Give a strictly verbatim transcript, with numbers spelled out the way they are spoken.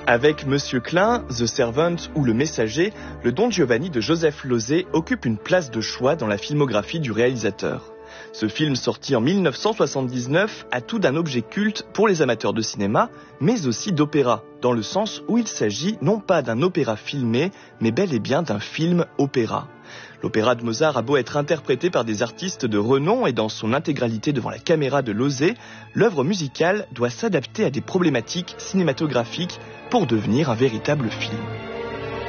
Avec Monsieur Klein, The Servant ou Le Messager, le Don Giovanni de Joseph Losey occupe une place de choix dans la filmographie du réalisateur. Ce film, sorti en mille neuf cent soixante-dix-neuf, a tout d'un objet culte pour les amateurs de cinéma, mais aussi d'opéra, dans le sens où il s'agit non pas d'un opéra filmé, mais bel et bien d'un film-opéra. L'opéra de Mozart a beau être interprété par des artistes de renom et dans son intégralité devant la caméra de Losey, l'œuvre musicale doit s'adapter à des problématiques cinématographiques pour devenir un véritable film.